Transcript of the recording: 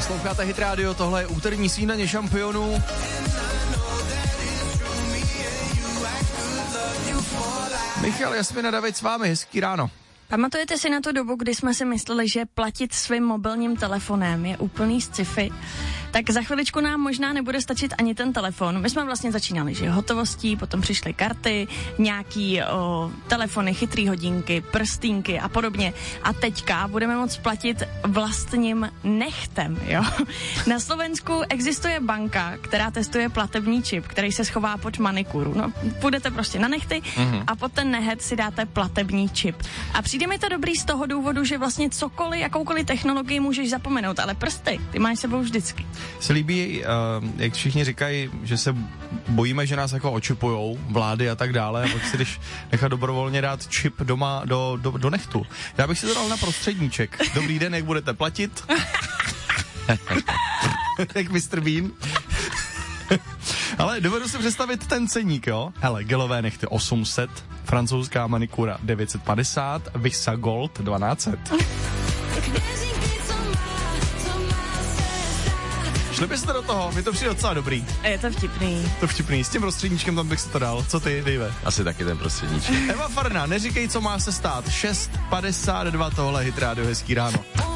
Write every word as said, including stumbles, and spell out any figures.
Posloucháte Hit Radio, tohle je úterní snídaně šampionů. Michal, Jasmina, David s vámi, hezký ráno. Pamatujete si na tu dobu, kdy jsme si mysleli, že platit svým mobilním telefonem je úplný sci-fi? Tak za chviličku nám možná nebude stačit ani ten telefon. My jsme vlastně začínali, že hotovostí, potom přišly karty, nějaký o, telefony, chytrý hodinky, prstínky a podobně. A teďka budeme moct platit vlastním nechtem, jo? Na Slovensku existuje banka, která testuje platební čip, který se schová pod manikuru. No, půjdete prostě na nechty mm-hmm. a pod ten nehet si dáte platební čip. A přijde mi to dobrý z toho důvodu, že vlastně cokoliv, jakoukoliv technologii můžeš zapomenout, ale prsty, ty máš sebou vždycky. Se líbí, uh, jak všichni říkají, že se bojíme, že nás jako očipujou vlády a tak dále, a pak si jdeš nechat dobrovolně dát čip doma do, do, do nechtu. Já bych si to dal na prostředníček. Dobrý den, jak budete platit? Jak mister Bean. Ale dovedu si představit ten ceník, jo? Hele, gelové nechty osm set, francouzská manikura devět set padesát, Visa Gold dvanáct set. Šli byste do toho, mi to přijde docela dobrý. Je to vtipný. To vtipný, s tím prostředníčkem tam bych se to dal. Co ty, Dejve? Asi taky ten prostředníček. Eva Farna, neříkej, co má se stát. šest padesát dva, tohle Hit Radio, hezký ráno.